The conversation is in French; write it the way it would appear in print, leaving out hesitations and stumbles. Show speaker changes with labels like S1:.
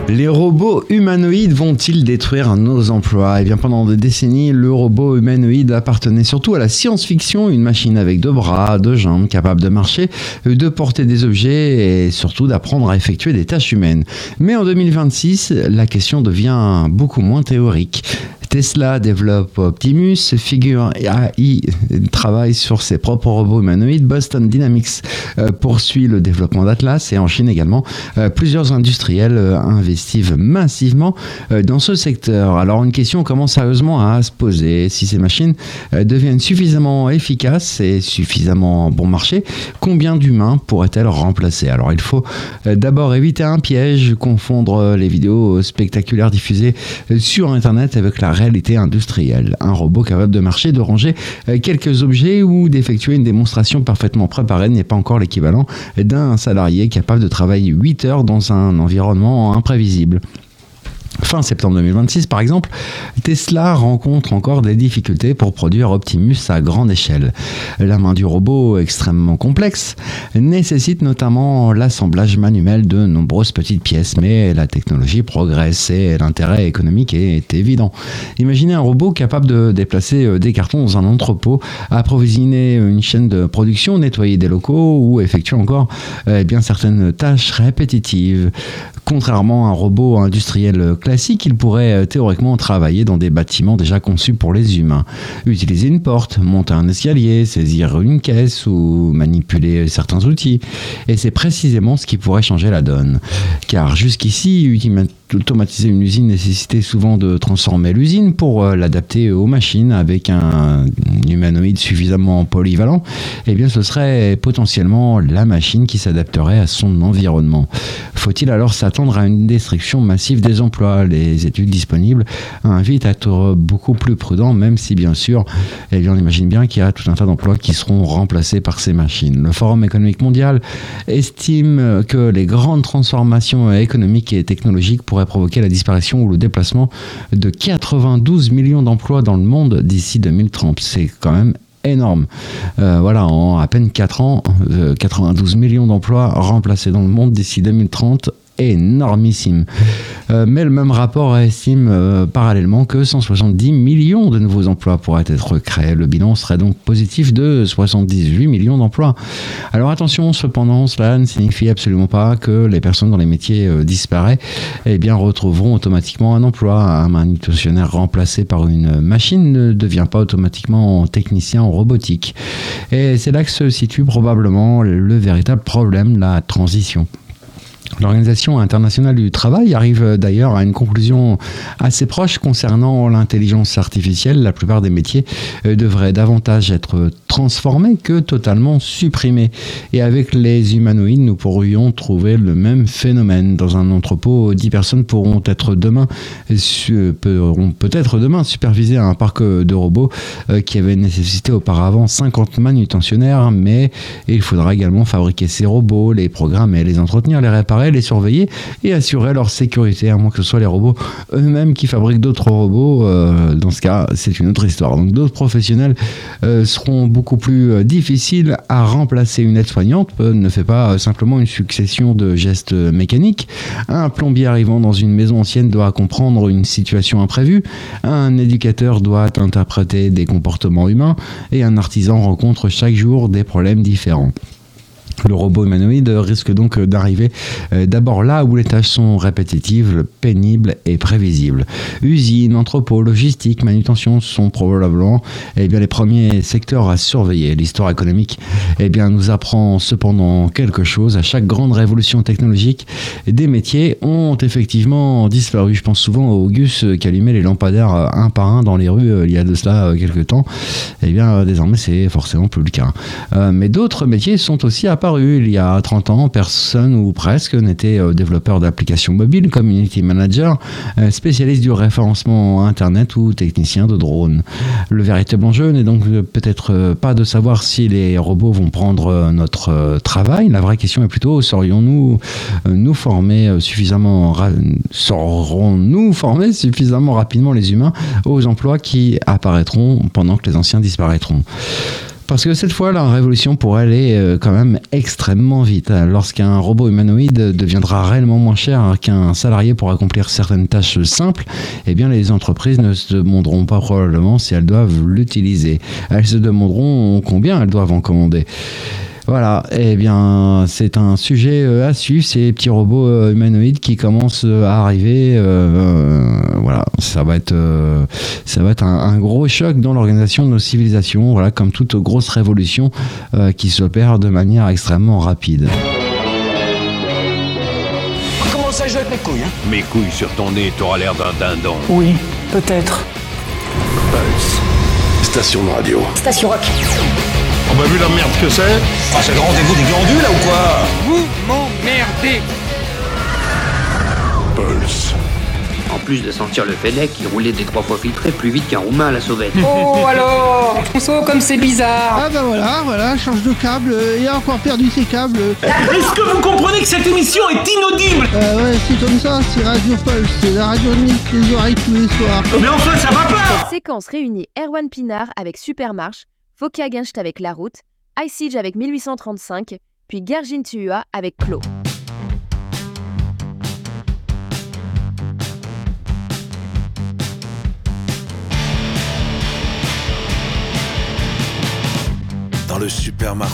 S1: Les robots humanoïdes vont-ils détruire nos emplois ? Eh bien, pendant des décennies, le robot humanoïde appartenait surtout à la science-fiction, une machine avec 2 bras, 2 jambes, capable de marcher, de porter des objets et surtout d'apprendre à effectuer des tâches humaines. Mais en 2026, la question devient beaucoup moins théorique. Tesla développe Optimus, Figure AI travaille sur ses propres robots humanoïdes, Boston Dynamics poursuit le développement d'Atlas et en Chine également, plusieurs industriels investissent massivement dans ce secteur. Alors une question commence sérieusement à se poser. Si ces machines deviennent suffisamment efficaces et suffisamment bon marché, combien d'humains pourraient-elles remplacer ? Alors il faut d'abord éviter un piège, confondre les vidéos spectaculaires diffusées sur Internet avec la réalité industrielle. Un robot capable de marcher, de ranger quelques objets ou d'effectuer une démonstration parfaitement préparée n'est pas encore l'équivalent d'un salarié capable de travailler 8 heures dans un environnement imprévisible. Fin septembre 2026, par exemple, Tesla rencontre encore des difficultés pour produire Optimus à grande échelle. La main du robot, extrêmement complexe, nécessite notamment l'assemblage manuel de nombreuses petites pièces, mais la technologie progresse et l'intérêt économique est évident. Imaginez un robot capable de déplacer des cartons dans un entrepôt, approvisionner une chaîne de production, nettoyer des locaux ou effectuer encore certaines tâches répétitives. Contrairement à un robot industriel classique, il pourrait théoriquement travailler dans des bâtiments déjà conçus pour les humains. Utiliser une porte, monter un escalier, saisir une caisse ou manipuler certains outils. Et c'est précisément ce qui pourrait changer la donne. Car jusqu'ici, automatiser une usine nécessitait souvent de transformer l'usine pour l'adapter aux machines avec un humanoïde suffisamment polyvalent. Eh bien, ce serait potentiellement la machine qui s'adapterait à son environnement. Faut-il alors s'attendre à une destruction massive des emplois ? Les études disponibles invitent à être beaucoup plus prudent, même si bien sûr, on imagine bien qu'il y a tout un tas d'emplois qui seront remplacés par ces machines. Le Forum économique mondial estime que les grandes transformations économiques et technologiques pourraient provoquer la disparition ou le déplacement de 92 millions d'emplois dans le monde d'ici 2030. C'est quand même énorme. En à peine 4 ans, 92 millions d'emplois remplacés dans le monde d'ici 2030. Énormissime. Mais le même rapport estime parallèlement que 170 millions de nouveaux emplois pourraient être créés. Le bilan serait donc positif de 78 millions d'emplois. Alors attention, cependant, cela ne signifie absolument pas que les personnes dont les métiers disparaissent retrouveront automatiquement un emploi. Un manutentionnaire remplacé par une machine ne devient pas automatiquement technicien en robotique. Et c'est là que se situe probablement le véritable problème, la transition. L'Organisation internationale du travail arrive d'ailleurs à une conclusion assez proche concernant l'intelligence artificielle. La plupart des métiers devraient davantage être transformés que totalement supprimés. Et avec les humanoïdes, nous pourrions trouver le même phénomène. Dans un entrepôt, 10 personnes pourront peut-être demain superviser un parc de robots qui avait nécessité auparavant 50 manutentionnaires, mais il faudra également fabriquer ces robots, les programmer, les entretenir, les réparer, les surveiller et assurer leur sécurité, à moins que ce soit les robots eux-mêmes qui fabriquent d'autres robots. Dans ce cas, c'est une autre histoire. Donc d'autres professionnels seront beaucoup plus difficiles à remplacer. Une aide-soignante ne fait pas simplement une succession de gestes mécaniques. Un plombier arrivant dans une maison ancienne doit comprendre une situation imprévue. Un éducateur doit interpréter des comportements humains et un artisan rencontre chaque jour des problèmes différents. Le robot humanoïde risque donc d'arriver d'abord là où les tâches sont répétitives, pénibles et prévisibles. Usines, entrepôts, logistique, manutention sont probablement les premiers secteurs à surveiller. L'histoire économique nous apprend cependant quelque chose. À chaque grande révolution technologique, des métiers ont effectivement disparu. Je pense souvent au Gus qui allumait les lampadaires un par un dans les rues il y a de cela quelques temps. Désormais, c'est forcément plus le cas. Mais d'autres métiers sont aussi apparus. Il y a 30 ans, personne ou presque n'était développeur d'applications mobiles, community manager, spécialiste du référencement internet ou technicien de drone. Le véritable enjeu n'est donc peut-être pas de savoir si les robots vont prendre notre travail. La vraie question est plutôt, saurons-nous former suffisamment rapidement les humains aux emplois qui apparaîtront pendant que les anciens disparaîtront ? Parce que cette fois, la révolution pourrait aller quand même extrêmement vite. Lorsqu'un robot humanoïde deviendra réellement moins cher qu'un salarié pour accomplir certaines tâches simples, eh bien les entreprises ne se demanderont pas probablement si elles doivent l'utiliser. Elles se demanderont combien elles doivent en commander. Voilà, eh bien, c'est un sujet à suivre, ces petits robots humanoïdes qui commencent à arriver. Voilà, ça va être un gros choc dans l'organisation de nos civilisations, voilà, comme toute grosse révolution qui s'opère de manière extrêmement rapide.
S2: On commence à jouer avec mes couilles, hein.
S3: Mes couilles sur ton nez, t'auras l'air d'un dindon.
S2: Oui, peut-être.
S4: Pulse. Station de radio.
S2: Station rock.
S4: On a vu la merde que c'est.
S2: Ah, c'est le rendez-vous des glandules, là, ou quoi?
S5: Vous m'emmerdez.
S4: Pulse.
S6: En plus de sentir le Fennec, il roulait des 3 fois filtré plus vite qu'un roumain à la sauvette.
S5: Oh alors, François, comme c'est bizarre.
S7: Ah bah voilà, change de câble, il a encore perdu ses câbles.
S8: Est-ce que vous comprenez que cette émission est inaudible?
S7: Ouais, c'est comme ça, c'est Radio Pulse, c'est la radio de les oreilles tous les soirs.
S8: Mais enfin, ça va pas!
S9: Cette séquence réunit Erwan Pinard avec Supermarche, Fokia Genst avec La Route, iSiege avec 1835, puis Gergin Tuhua avec Clos.
S4: Dans le supermarché.